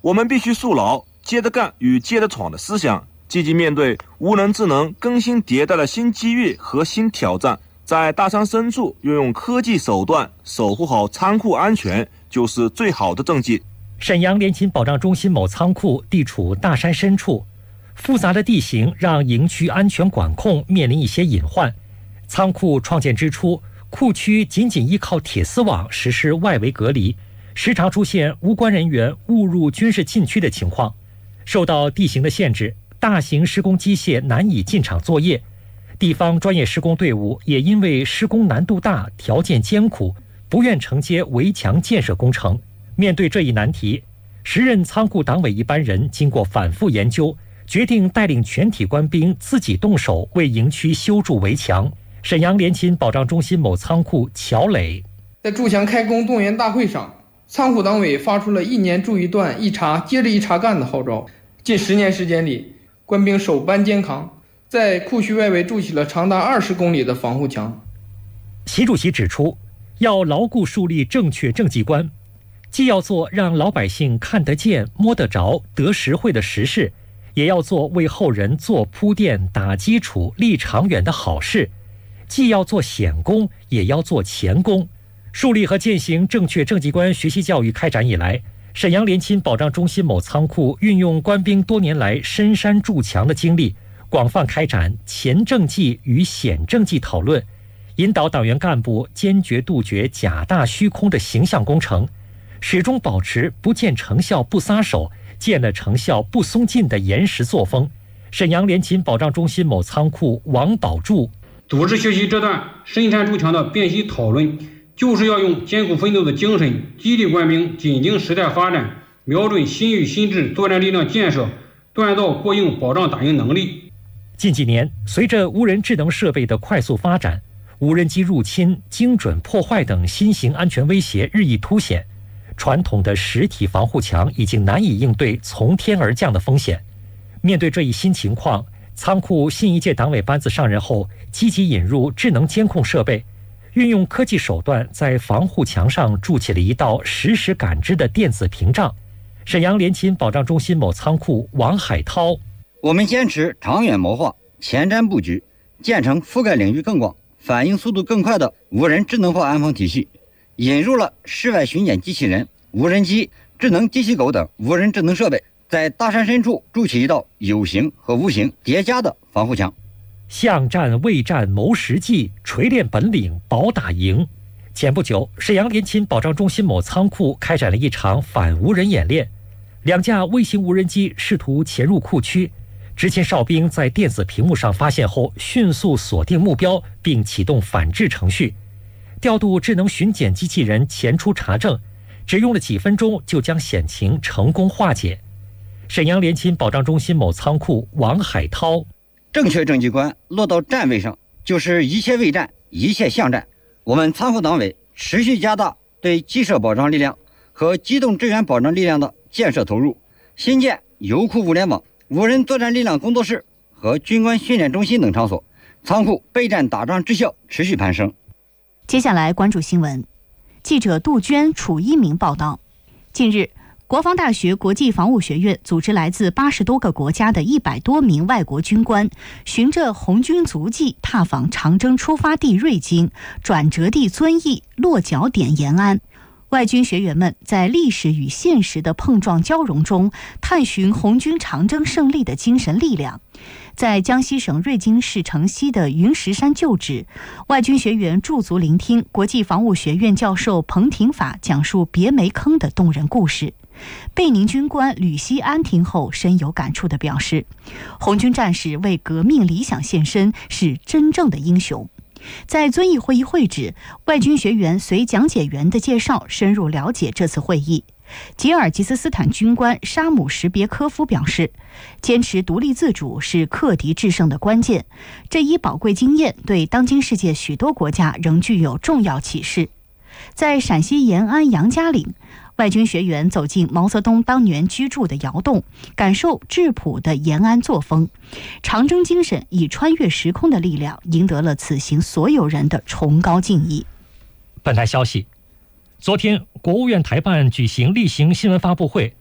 我们必须树牢接着干与接着闯的思想，积极面对无人智能更新迭代的新机遇和新挑战，在大山深处运用科技手段守护好仓库安全，就是最好的政绩。 沈阳联勤保障中心某仓库地处大山深处，复杂的地形让营区安全管控面临一些隐患。仓库创建之初，库区仅仅依靠铁丝网实施外围隔离，时常出现无关人员误入军事禁区的情况。受到地形的限制，大型施工机械难以进场作业，地方专业施工队伍也因为施工难度大、条件艰苦，不愿承接围墙建设工程。面对这一难题，时任仓库党委一班人经过反复研究，决定带领全体官兵自己动手为营区修筑围墙。沈阳联勤保障中心某仓库乔磊在筑墙开工动员大会上，仓库党委发出了一年筑一段、一茬接着一茬干的号召。近10年时间里，官兵手搬肩扛，在库区外围筑起了长达20公里的防护墙。 习主席指出，要牢固树立正确政绩观，既要做让老百姓看得见、摸得着、得实惠的实事，也要做为后人做铺垫、打基础、立长远的好事。既要做显功，也要做前功。树立和践行正确政绩观学习教育开展以来，沈阳联勤保障中心某仓库运用官兵多年来深山筑墙的经历，广泛开展前政绩与显政绩讨论，引导党员干部坚决杜绝假大虚空的形象工程，始终保持不见成效不撒手，见了成效不松劲的严实作风。沈阳联勤保障中心某仓库王宝柱组织学习这段深山筑墙的辨析讨论，就是要用艰苦奋斗的精神，激励官兵紧盯时代发展，瞄准新域新制作战力量建设，锻造过硬保障打赢能力。 近几年，随着无人智能设备的快速发展，无人机入侵、精准破坏等新型安全威胁日益凸显，传统的实体防护墙已经难以应对从天而降的风险。面对这一新情况，仓库新一届党委班子上任后，积极引入智能监控设备，运用科技手段在防护墙上筑起了一道实时感知的电子屏障。沈阳联勤保障中心某仓库王海涛， 我们坚持长远谋划、前瞻布局，建成覆盖领域更广、反应速度更快的无人智能化安防体系，引入了室外巡检机器人、无人机、智能机器狗等无人智能设备，在大山深处筑起一道有形和无形叠加的防护墙。 巷战、畏战、谋实际，锤炼本领，保打赢。前不久，沈阳联勤保障中心某仓库开展了一场反无人演练，2架微型无人机试图潜入库区，执勤哨兵在电子屏幕上发现后，迅速锁定目标并启动反制程序，调度智能巡检机器人前出查证，只用了几分钟就将险情成功化解。沈阳联勤保障中心某仓库王海涛， 正确政绩观落到站位上，就是一切为战，一切向战。我们仓库党委持续加大对机设保障力量和机动支援保障力量的建设投入，新建油库物联网、无人作战力量工作室和军官训练中心等场所，仓库备战打仗之效持续攀升。 接下来关注新闻，记者杜鹃、楚一鸣报道。近日，国防大学国际防务学院组织来自80多个国家的100多名外国军官，循着红军足迹踏访长征出发地瑞金、转折地遵义、落脚点延安。外军学员们在历史与现实的碰撞交融中，探寻红军长征胜利的精神力量。在江西省瑞金市城西的云石山旧址，外军学员驻足聆听国际防务学院教授彭廷法讲述别煤坑的动人故事。贝宁军官吕锡安听后深有感触地表示，红军战士为革命理想献身，是真正的英雄。在遵义会议会址，外军学员随讲解员的介绍深入了解这次会议。吉尔吉斯斯坦军官沙姆什别科夫表示，坚持独立自主是克敌制胜的关键，这一宝贵经验对当今世界许多国家仍具有重要启示。在陕西延安杨家岭，外军学员走进毛泽东当年居住的窑洞，感受质朴的延安作风。长征精神以穿越时空的力量，赢得了此行所有人的崇高敬意。 本台消息，昨天国务院台办举行例行新闻发布会，